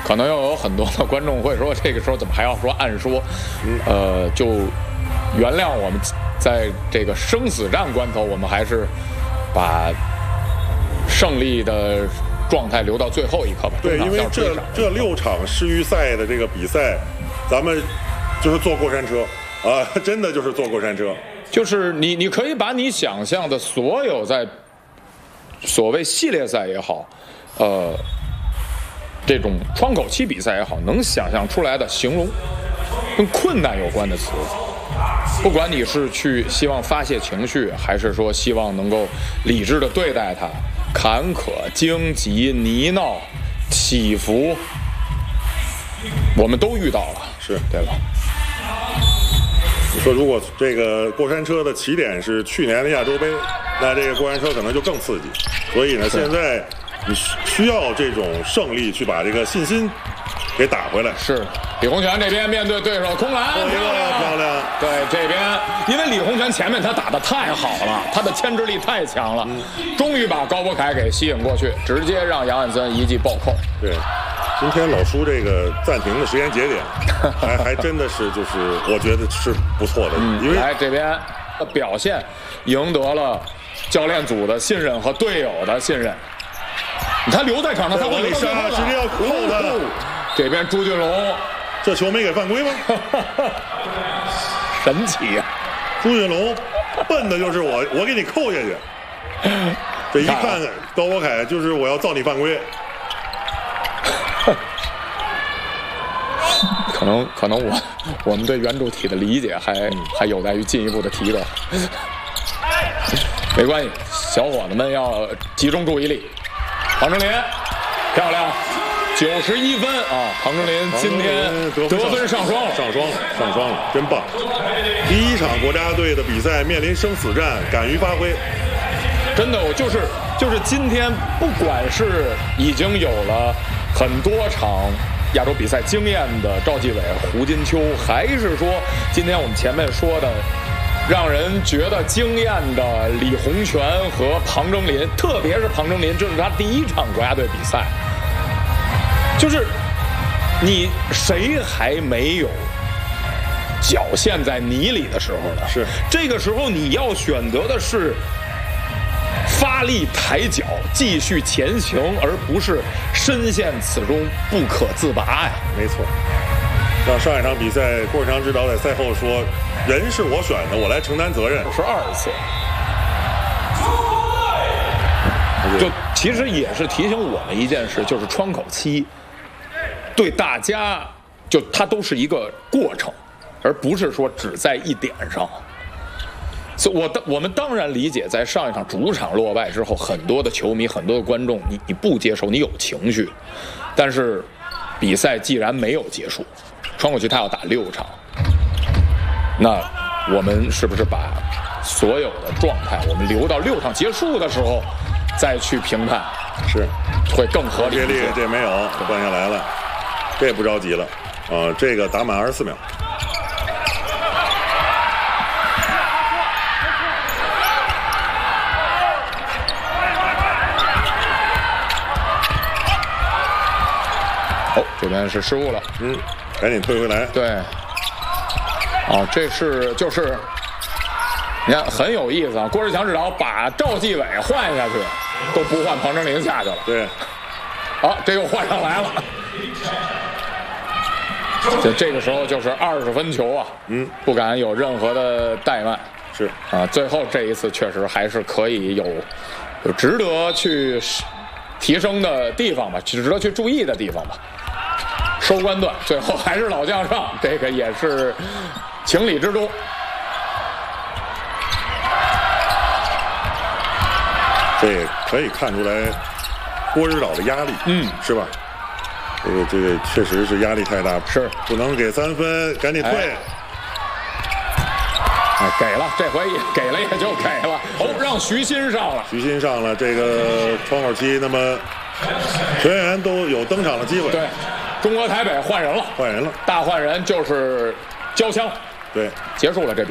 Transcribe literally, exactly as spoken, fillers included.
可能又有很多的观众会说，这个时候怎么还要说暗说？嗯、呃，就原谅我们，在这个生死战关头，我们还是把胜利的状态留到最后一刻吧。 对，因为这这六场世预赛的这个比赛，咱们就是坐过山车啊，真的就是坐过山车。 就是你，你可以把你想象的所有在所谓系列赛也好，呃，这种窗口期比赛也好，能想象出来的形容跟困难有关的词，不管你是去希望发泄情绪，还是说希望能够理智的对待它，坎坷、荆棘、泥淖、起伏，我们都遇到了， 是对吧？ 你说如果这个过山车的起点是去年的亚洲杯，那这个过山车可能就更刺激。所以呢，现在你需要这种胜利去把这个信心给打回来。 是李洪权这边面对对手空篮， 漂亮漂亮。 对这边，因为李洪权前面他打得太好了，他的牵制力太强了，嗯、终于把高博凯给吸引过去，直接让杨汉森一记暴扣。 对。今天老叔这个暂停的时间节点，还还真的是就是我觉得是不错的， 嗯、因为来这边的表现赢得了教练组的信任和队友的信任。他留在场上，他会留在场上，直接要扣他。 这边朱俊龙， 这球没给犯规吗？ 神奇啊！ 朱俊龙笨的就是我，我给你扣下去。这一看高博凯就是我要造你犯规。 可能可能我我们对圆柱体的理解还、嗯、还有待于进一步的提高。没关系，小伙子们要集中注意力。庞正林，漂亮，九十一分啊！庞正林今天得分上双了， 上双了，上双了，真棒！第一场国家队的比赛面临生死战，敢于发挥。 真的，我就是就是今天，不管是已经有了很多场亚洲比赛经验的赵继伟、胡金秋，还是说今天我们前面说的让人觉得惊艳的李洪权和庞正林，特别是庞正林，这是他第一场国家队比赛，就是你谁还没有脚陷在泥里的时候呢？ 是这个时候你要选择的是发力抬脚继续前行，而不是深陷此中不可自拔呀。 没错，让上一场比赛郭士强指导在赛后说：“人是我选的，我来承担责任。” 是二次，就其实也是提醒我们一件事，就是窗口期对大家就它都是一个过程，而不是说只在一点上。所以我当我们当然理解，在上一场主场落败之后，很多的球迷、很多的观众，你你不接受，你有情绪，但是比赛既然没有结束，窗口期他要打六场，那我们是不是把所有的状态，我们留到六场结束的时候再去评判， 是会更合理一些？ 接力这没有换下来了，这不着急了啊、呃！这个打满二十四秒。 哦，这边是失误了， 嗯，赶紧退回来。 对，哦，这是就是，你看很有意思啊。郭士强指导把赵继伟换下去，都不换庞正林下去了。 对， 好，这又换上来了。这这个时候就是二十分球啊， 嗯， 不敢有任何的怠慢。 是啊，最后这一次确实还是可以有有值得去提升的地方吧，值得去注意的地方吧。收官段，最后还是老将上，这个也是情理之中。 这也可以看出来郭指导的压力， 嗯， 是吧？这个这个确实是压力太大， 是不能给三分，赶紧退。 哎哎，给了，这回也给了，也就给了。哦，让徐新上了， 徐新上了。这个窗口期，那么全员都有登场的机会。 对，中国台北换人了， 换人了， 大换人就是交枪。 对， 结束了这比赛。